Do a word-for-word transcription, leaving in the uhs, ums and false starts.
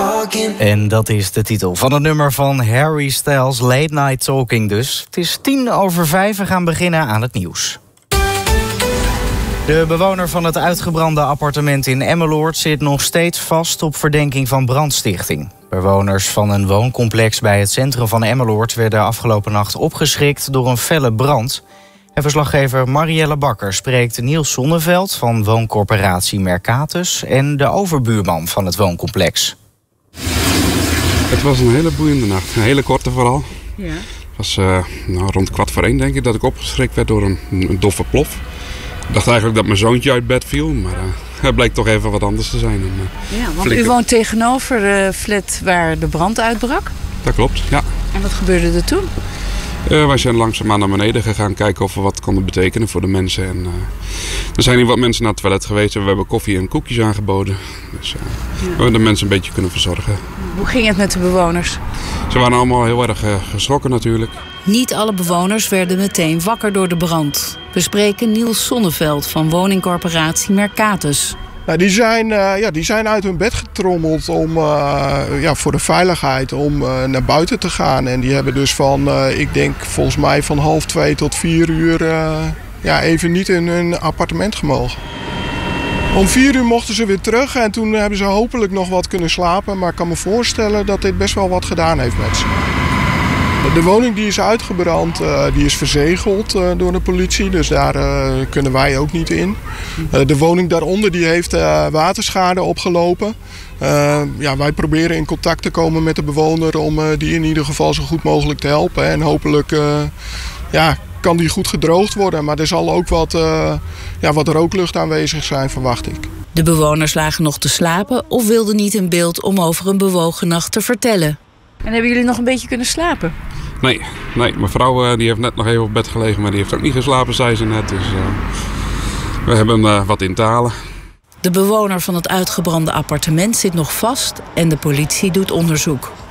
talking. En dat is de titel van het nummer van Harry Styles, Late Night Talking dus. Het is tien over vijf, we gaan beginnen aan het nieuws. De bewoner van het uitgebrande appartement in Emmeloord zit nog steeds vast op verdenking van brandstichting. Bewoners van een wooncomplex bij het centrum van Emmeloord werden afgelopen nacht opgeschrikt door een felle brand. En verslaggever Marielle Bakker spreekt Niels Zonneveld van wooncorporatie Mercatus en de overbuurman van het wooncomplex. Het was een hele boeiende nacht, een hele korte vooral. Ja. Het was uh, nou, rond kwart voor één denk ik dat ik opgeschrikt werd door een, een doffe plof. Ik dacht eigenlijk dat mijn zoontje uit bed viel, maar uh, het bleek toch even wat anders te zijn. En, uh, Ja, want flikker. u woont tegenover de flat waar de brand uitbrak. Dat klopt, ja. En wat gebeurde er toen? Uh, wij zijn langzaamaan naar beneden gegaan kijken of we wat konden betekenen voor de mensen. En, uh, er zijn hier wat mensen naar het toilet geweest en we hebben koffie en koekjes aangeboden. Dus uh, ja. we hebben de mensen een beetje kunnen verzorgen. Hoe ging het met de bewoners? Ze waren allemaal heel erg uh, geschrokken natuurlijk. Niet alle bewoners werden meteen wakker door de brand. We spreken Niels Zonneveld van woningcorporatie Mercatus. Nou, die, zijn, uh, ja, die zijn uit hun bed getrommeld om, uh, ja, voor de veiligheid om uh, naar buiten te gaan. En die hebben dus van, uh, ik denk volgens mij van half twee tot vier uur uh, ja, even niet in hun appartement gemogen. Om vier uur mochten ze weer terug en toen hebben ze hopelijk nog wat kunnen slapen. Maar ik kan me voorstellen dat dit best wel wat gedaan heeft met ze. De woning die is uitgebrand, uh, die is verzegeld uh, door de politie, dus daar uh, kunnen wij ook niet in. Uh, de woning daaronder die heeft uh, waterschade opgelopen. Uh, ja, wij proberen in contact te komen met de bewoner om uh, die in ieder geval zo goed mogelijk te helpen. En hopelijk uh, ja, kan die goed gedroogd worden, maar er zal ook wat, uh, ja, wat rooklucht aanwezig zijn, verwacht ik. De bewoners lagen nog te slapen of wilden niet in beeld om over een bewogen nacht te vertellen. En hebben jullie nog een beetje kunnen slapen? Nee, nee, mijn vrouw uh, die heeft net nog even op bed gelegen, maar die heeft ook niet geslapen, zei ze net. Dus uh, we hebben uh, wat in te halen. De bewoner van het uitgebrande appartement zit nog vast en de politie doet onderzoek.